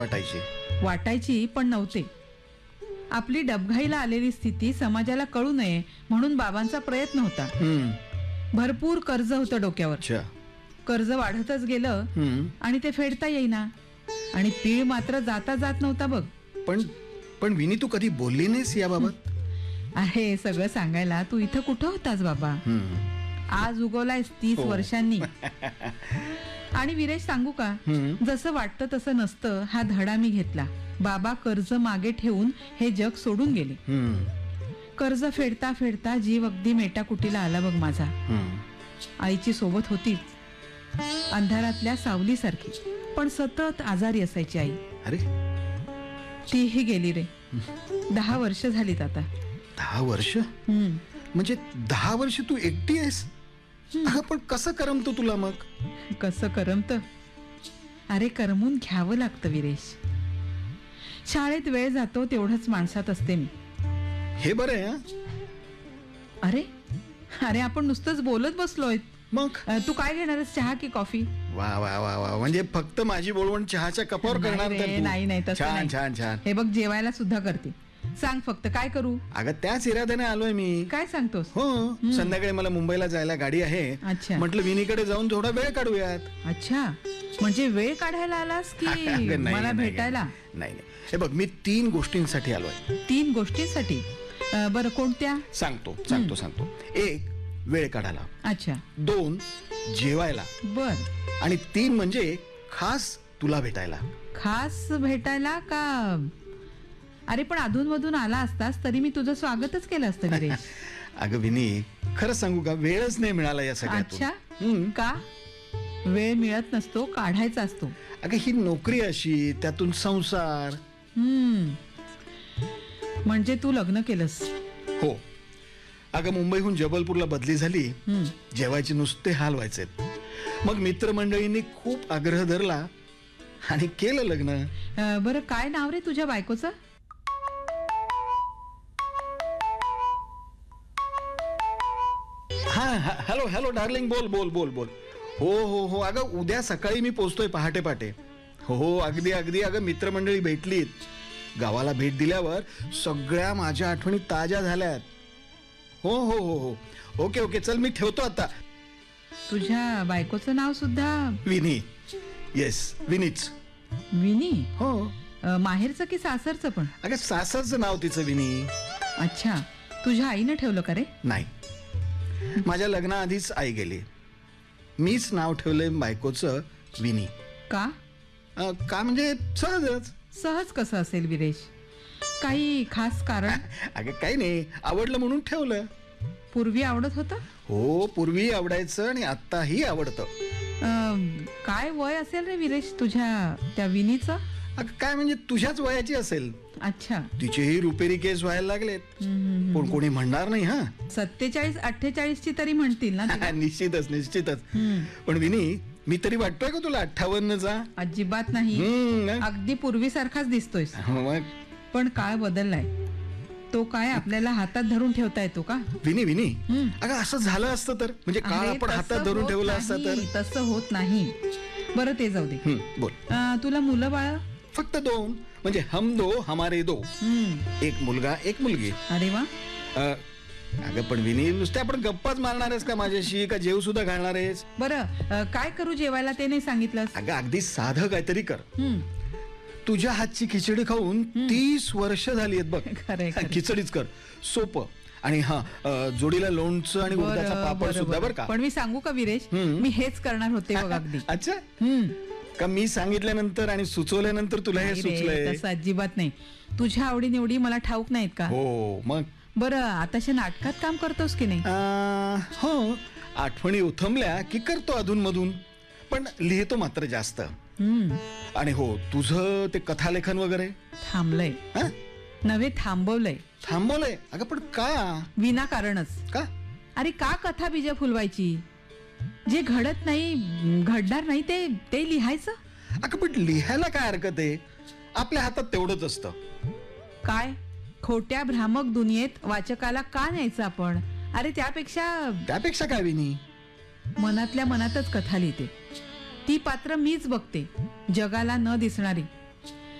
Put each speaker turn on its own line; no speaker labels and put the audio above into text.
वाटायची.
वाटायची पण नव्हते. आपली डबघाईला आलेली स्थिती समाजाला कळू नये म्हणून बाबांचा प्रयत्न होता. भरपूर कर्ज होतं डोक्यावर.
अच्छा.
कर्ज वाढतच गेलं आणि ते फेडता येईना आणि पीळ मात्र जाता जात नव्हता बघ.
पण पण विनी, तू कधी बोलली नाहीस याबाबत?
अरे सगळं सांगायला तू इथं कुठं होतास बाबा? आज उगवलायस 30 वर्षांनी. आणि विरेश सांगू का, जसं वाटतं तसं नसतं हा धडा मी घेतला. बाबा कर्ज मागे ठेवून हे जग सोडून गेले. कर्ज फेडता फेडता जीव अगदी मेटाकुटीला आला बघ माझा. आईची सोबत होतीच, अंधारातल्या सावलीसारखी, पण सतत आजारी असायची आई.
अरे
तीही गेली रे. 10 वर्ष झालीत आता.
10 वर्ष? म्हणजे 10 वर्ष तू एकटी आहेस? पण कसं करमतं तुला मग?
कसं करमतं? अरे करमून घ्यावं लागतं विरेश. शाळेत वेळ जातो तेवढंच माणसात असते मी.
हे बरं आहे.
अरे अरे आपण नुसतंच बोलत बसलोय.
मग
तू काय घेणारस, चहा की कॉफी?
वा वा वा वा, म्हणजे फक्त माझी बोलवण चहाच्या कपावर करणार तर तू?
नाही नाही तसं
छान
नाही.
छान छान.
हे बघ जेवायला सुद्धा करते. सांग फक्त काय करू?
अगं त्याच इराद्याने आलोय मी.
काय सांगतोस?
हो, संध्याकाळी मला मुंबईला जायला गाडी आहे.
अच्छा.
म्हटलं विनीकडे जाऊन थोडा वेळ काढूयात.
अच्छा, म्हणजे वेळ काढायला आलास की मला भेटायला?
नाही नाही, हे बघ मी 3 गोष्टींसाठी आलोय.
3 गोष्टींसाठी? बरं कोणत्या?
सांगतो सांगतो सांगतो. 1 वेळ काढायला.
अच्छा.
2 जेवायला.
बर.
आणि 3 म्हणजे खास तुला भेटायला.
खास भेटायला का? अरे पण अधूनमधून आला असतास तरी मी तुझं स्वागतच केलं असतं विरेश.
अगं विनी, खरं सांगू का, वेळच नाही मिळाला या सगळ्यातून.
अच्छा, का? वेळ मिळत नसतो, काढायचा असतो.
अगं ही नोकरी अशी, त्यातून संसार.
म्हणजे तू लग्न केलंस?
हो. अगं मुंबईहून जबलपूरला बदली झाली. जेवायचे नुसते हाल व्हायचे. मग मित्रमंडळींनी खूप आग्रह धरला आणि केलं लग्न.
बरं काय नाव रे तुझ्या बायकोचं?
हा हॅलो हॅलो डार्लिंग, बोल बोल बोल बोल. हो हो हो, अगं उद्या सकाळी मी पोचतोय पहाटे पहाटे. हो अगदी अगदी. अगं मित्रमंडळी भेटलीत. गावाला भेट दिल्यावर सगळ्या माझ्या आठवणी ताज्या झाल्यात. हो हो हो हो. ओके ओके, चल मी ठेवतो आता.
तुझ्या बायकोचं नाव सुद्धा
विनी? येस, विनीच.
विनी?
हो.
माहेरचं की सासरचं पण?
अगं सासरचं नाव तिचं विनी.
अच्छा, तुझ्या आईनं ठेवलं का रे?
नाही, माझ्या लग्नाआधीच आई गेली. मीच नाव ठेवलंय बायकोचं विनी.
का?
का म्हणजे सहजच.
सहज कसं असेल विरेश? काही खास कारण?
अगं काही नाही, आवडलं म्हणून ठेवलं.
पूर्वी आवडत होतं?
हो, पूर्वी आवडायचं आणि आत्ताही आवडतं.
काय वय असेल रे विरेश तुझ्या त्या विनीचं?
अगं काय म्हणजे तुझ्याच वयाची असेल.
अच्छा.
तिचेही रुपेरी केस व्हायला लागलेत. पण कोणी म्हणणार नाही. हा
47-48 ची तरी म्हणतील ना?
निश्चितच निश्चितच. पण विनी, मी तरी वाटतोय का तुला 58चा?
अजिबात नाही, अगदी पूर्वीसारखाच दिसतोयस. पण काळ बदललाय. तो काय आपल्याला हातात धरून ठेवता येतो का?
विनी विनी, अगं असं झालं असतं तर, म्हणजे काळ आपण हातात धरून ठेवलं असतं तर?
तसं होत नाही. बरं ते जाऊ दे.
बोल.
तुला मुलं बाळ?
फक्त 2. म्हणजे हम दो हमारे दो. 1 मुलगा 1 मुलगी.
अरे वा.
अगं पण विनी, नुसते आपण गप्पाच मारणार आहेस का माझ्याशी, का जेव सुद्धा घालणार आहेस?
बरं काय करू जेवायला ते नाही सांगितलंस?
अगं अगदी साधं काहीतरी कर. तुझ्या हातची खिचडी खाऊन 30 वर्ष झाली आहेत बघ. खिचडीच कर, सोपं. आणि जोडीला लोणचं आणि उडदाचा पापड सुद्धा बरं का.
पण मी सांगू का विरेश, मी हेच करणार होते बघ अगदी.
अच्छा, का मी सांगितल्यानंतर आणि सुचवल्यानंतर तुला हे सुचलंय?
तसं अजिबात नाही. तुझ्या आवडीनिवडी मला ठाऊक नाहीत का?
हो मग.
बरं आताशा नाटकात काम करतोस की नाही?
हो, आठवणी उथमल्या की करतो अधून मधून, पण लिहितो मात्र जास्त. आणि हो, तुझं ते कथालेखन वगैरे
थांबलंय. नव्हे, थांबवलंय.
थांबवलंय? अगं पण का?
विनाकारणच.
का?
अरे का कथा बीज फुलवायची? जे घडत नाही, घडणार नाही ते लिहायचं.
अगं पण लिहायला काय हरकत आहे? आपल्या हातात तेवढंच असतं.
काय खोट्या भ्रामक दुनियेत वाचकाला का न्यायचं आपण? अरे त्यापेक्षा काय विनी, मनातल्या मनातच कथा लिहिते. ती पात्र मीच बघते, जगाला न दिसणारी.